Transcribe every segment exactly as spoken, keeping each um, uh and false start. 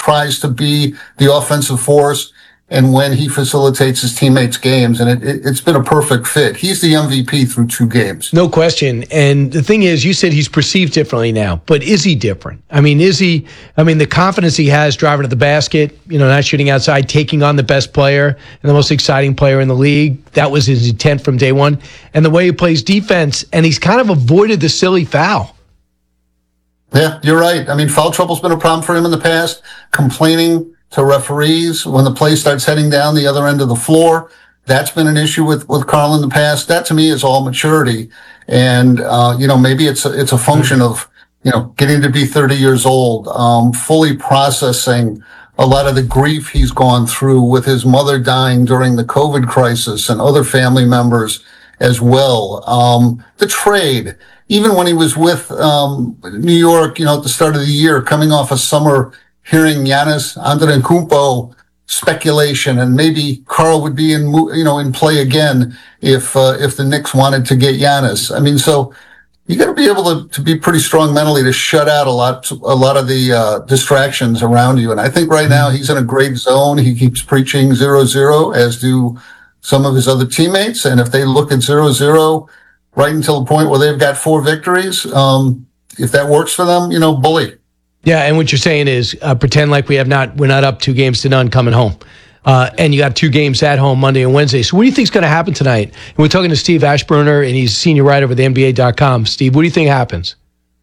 tries to be the offensive force and when he facilitates his teammates' games. And it, it, it's been a perfect fit. He's the M V P through two games. No question. And the thing is, you said he's perceived differently now, but is he different? I mean, is he, I mean, the confidence he has driving to the basket, you know, not shooting outside, taking on the best player and the most exciting player in the league. That was his intent from day one. And the way he plays defense, and he's kind of avoided the silly foul. Yeah, you're right. I mean, foul trouble's been a problem for him in the past, complaining to referees when the play starts heading down the other end of the floor. That's been an issue with, with Karl in the past. That to me is all maturity. And, uh, you know, maybe it's a, it's a function of, you know, getting to be thirty years old, um, fully processing a lot of the grief he's gone through with his mother dying during the COVID crisis and other family members as well. Um, the trade, even when he was with, um, New York, you know, at the start of the year, coming off a summer, hearing Giannis Antetokounmpo speculation, and maybe Karl would be in, you know, in play again if, uh, if the Knicks wanted to get Giannis. I mean, so you got to be able to, to be pretty strong mentally to shut out a lot, a lot of the, uh, distractions around you. And I think right now he's in a great zone. He keeps preaching zero, zero, as do some of his other teammates. And if they look at zero, zero right until the point where they've got four victories, um, if that works for them, you know, bully. Yeah, and what you're saying is uh, pretend like we have not, we're not up two games to none coming home. Uh, and you got two games at home Monday and Wednesday. So what do you think is going to happen tonight? And we're talking to Steve Ashburner, and he's a senior writer for the N B A dot com. Steve, what do you think happens?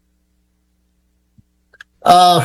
Uh,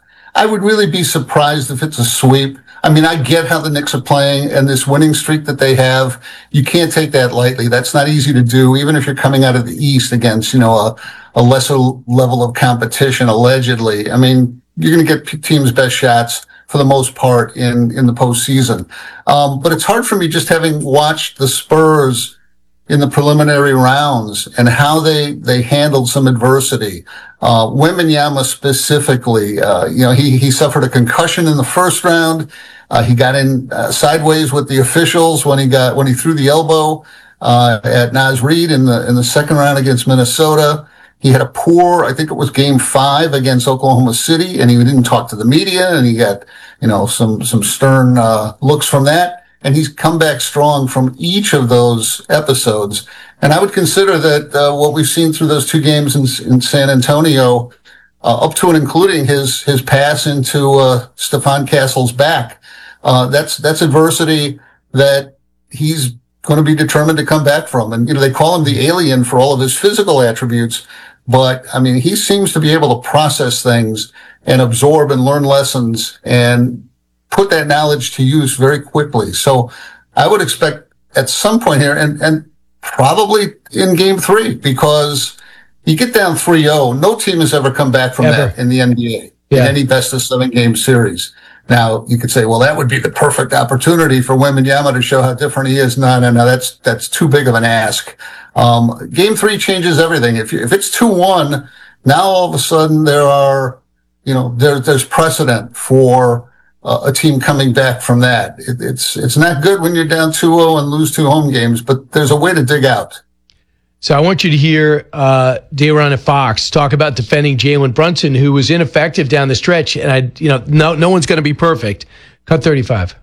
I would really be surprised if it's a sweep. I mean, I get how the Knicks are playing and this winning streak that they have. You can't take that lightly. That's not easy to do, even if you're coming out of the East against, you know, a, a lesser level of competition, allegedly. I mean, you're going to get teams' best shots for the most part in, in the postseason. Um, but it's hard for me, just having watched the Spurs in the preliminary rounds and how they, they handled some adversity. Uh, Wembanyama specifically, uh, you know, he, he suffered a concussion in the first round. Uh, he got in uh, sideways with the officials when he got, when he threw the elbow, uh, at Naz Reid in the, in the second round against Minnesota. He had a poor, I think it was game five against Oklahoma City, and he didn't talk to the media, and he got, you know, some, some stern, uh, looks from that. And he's come back strong from each of those episodes. And I would consider that, uh, what we've seen through those two games in, in San Antonio, uh, up to and including his, his pass into, uh, Stephon Castle's back, uh, that's, that's adversity that he's going to be determined to come back from. And, you know, they call him the alien for all of his physical attributes, but I mean, he seems to be able to process things and absorb and learn lessons and put that knowledge to use very quickly. So I would expect at some point here, and, and probably in game three, because you get down three oh, no team has ever come back from Ever. that in the N B A, Yeah. in any best of seven game series. Now, you could say, well, that would be the perfect opportunity for Wembanyama to show how different he is. No, no, no, that's, that's too big of an ask. Um, game three changes everything. If you, if it's two one, now all of a sudden there are, you know, there, there's precedent for uh, a team coming back from that. It, it's, it's not good when you're down two oh and lose two home games, but there's a way to dig out. So I want you to hear uh, Day'Ron at Fox talk about defending Jalen Brunson, who was ineffective down the stretch. And I, you know, no, no one's going to be perfect. Cut thirty-five.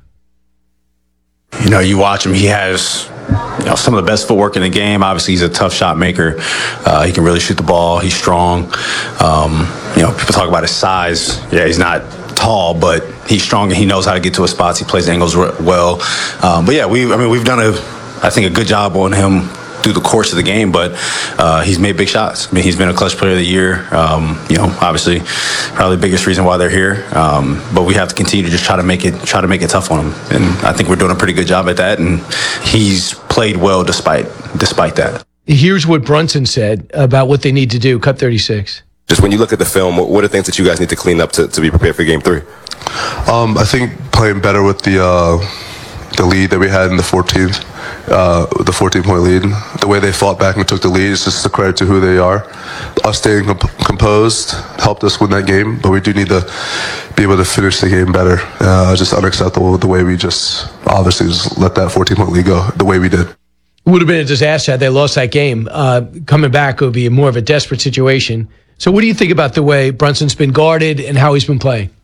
You know, you watch him. He has, you know, some of the best footwork in the game. Obviously, he's a tough shot maker. Uh, he can really shoot the ball. He's strong. Um, you know, people talk about his size. Yeah, he's not tall, but he's strong and he knows how to get to his spots. He plays angles well. Um, but yeah, we, I mean, we've done a, I think, a good job on him through the course of the game, but uh, he's made big shots. I mean, he's been a clutch player of the year. Um, you know, obviously, probably the biggest reason why they're here. Um, but we have to continue to just try to make it, try to make it tough on him. And I think we're doing a pretty good job at that. And he's played well despite, despite that. Here's what Brunson said about what they need to do. Cut thirty-six. Just when you look at the film, what, what are things that you guys need to clean up to, to be prepared for game three? Um, I think playing better with the uh, the lead that we had in the fourteenth, uh, the fourteen-point lead. The way they fought back and took the lead is just a credit to who they are. Us staying comp- composed helped us win that game, but we do need to be able to finish the game better. Uh, just unacceptable the way we just obviously just let that fourteen-point lead go the way we did. It would have been a disaster had they lost that game. Uh, coming back would be more of a desperate situation. So what do you think about the way Brunson's been guarded and how he's been playing?